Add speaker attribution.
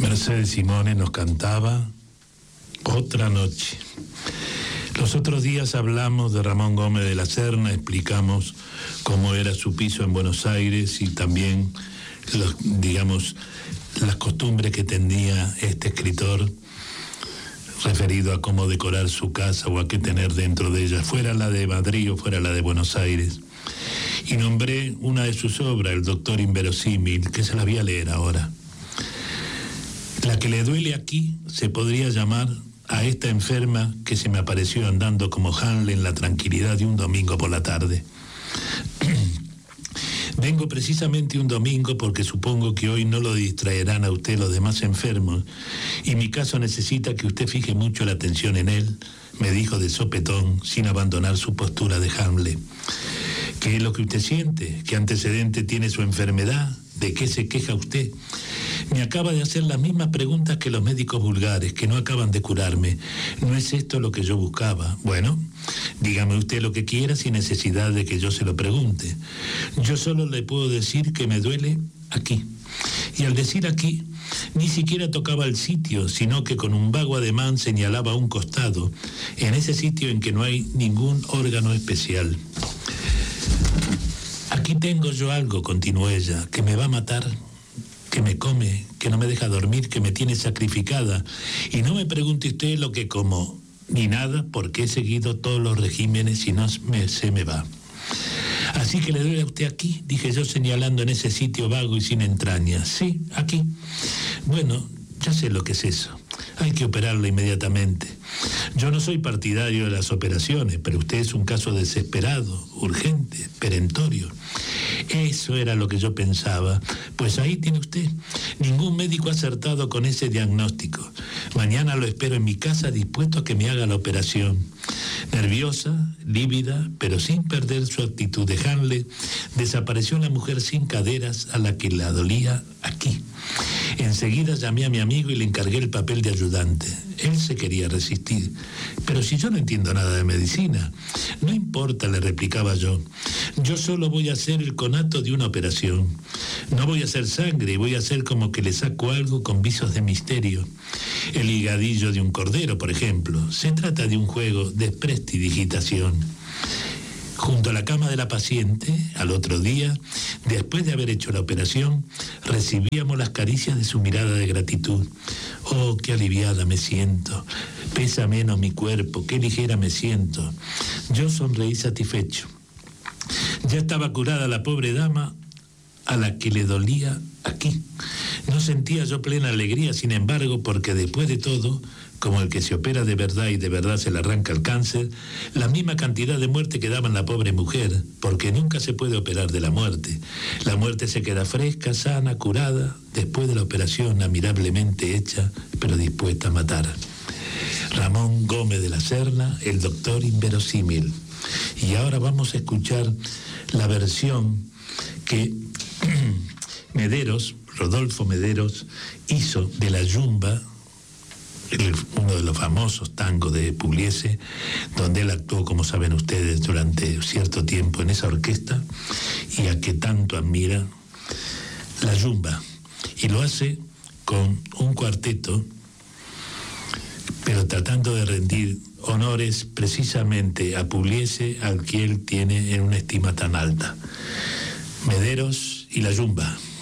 Speaker 1: Mercedes Simone nos cantaba Otra Noche. Los otros días hablamos de Ramón Gómez de la Serna, explicamos cómo era su piso en Buenos Aires y también las costumbres que tenía este escritor referido a cómo decorar su casa o a qué tener dentro de ella, fuera la de Madrid o fuera la de Buenos Aires. Y nombré una de sus obras, El Doctor Inverosímil, que se la voy a leer ahora. La que le duele aquí se podría llamar a esta enferma que se me apareció andando como Hamlet en la tranquilidad de un domingo por la tarde. Vengo precisamente un domingo porque supongo que hoy no lo distraerán a usted los demás enfermos y mi caso necesita que usted fije mucho la atención en él, me dijo de sopetón sin abandonar su postura de Hamlet. ¿Qué es lo que usted siente? ¿Qué antecedente tiene su enfermedad? ¿De qué se queja usted? Me acaba de hacer las mismas preguntas que los médicos vulgares, que no acaban de curarme. ¿No es esto lo que yo buscaba? Bueno, dígame usted lo que quiera sin necesidad de que yo se lo pregunte. Yo solo le puedo decir que me duele aquí. Y al decir aquí, ni siquiera tocaba el sitio, sino que con un vago ademán señalaba un costado, en ese sitio en que no hay ningún órgano especial. Aquí tengo yo algo, continuó ella, que me va a matar, que me come, que no me deja dormir, que me tiene sacrificada. Y no me pregunte usted lo que como, ni nada, porque he seguido todos los regímenes y no se me va. Así que le duele a usted aquí, dije yo señalando en ese sitio vago y sin entrañas. Sí, aquí. Bueno, ya sé lo que es eso. Hay que operarla inmediatamente. Yo no soy partidario de las operaciones, pero usted es un caso desesperado, urgente, perentorio. Eso era lo que yo pensaba. Pues ahí tiene usted. Ningún médico ha acertado con ese diagnóstico. Mañana lo espero en mi casa dispuesto a que me haga la operación. Nerviosa, lívida, pero sin perder su actitud de Hamlet, desapareció la mujer sin caderas a la que la dolía aquí. Enseguida llamé a mi amigo y le encargué el papel de ayudante. Él se quería resistir. Pero si yo no entiendo nada de medicina. No importa, le replicaba yo. Yo solo voy a hacer el conato de una operación. No voy a hacer sangre, voy a hacer como que le saco algo con visos de misterio. El higadillo de un cordero, por ejemplo. Se trata de un juego de prestidigitación. Junto a la cama de la paciente, al otro día, después de haber hecho la operación, recibíamos las caricias de su mirada de gratitud. Oh, qué aliviada me siento. Pesa menos mi cuerpo, qué ligera me siento. Yo sonreí satisfecho. Ya estaba curada la pobre dama a la que le dolía aquí. No sentía yo plena alegría, sin embargo, porque después de todo, como el que se opera de verdad y de verdad se le arranca el cáncer, la misma cantidad de muerte que daba la pobre mujer, porque nunca se puede operar de la muerte. La muerte se queda fresca, sana, curada, después de la operación admirablemente hecha, pero dispuesta a matar. Ramón Gómez de la Serna, El Doctor Inverosímil. Y ahora vamos a escuchar la versión que Rodolfo Mederos, hizo de La Yumba, uno de los famosos tangos de Pugliese, donde él actuó, como saben ustedes, durante cierto tiempo en esa orquesta y a que tanto admira, La Yumba, y lo hace con un cuarteto, pero tratando de rendir honores precisamente a Pugliese, al que él tiene en una estima tan alta. Mederos y La Yumba.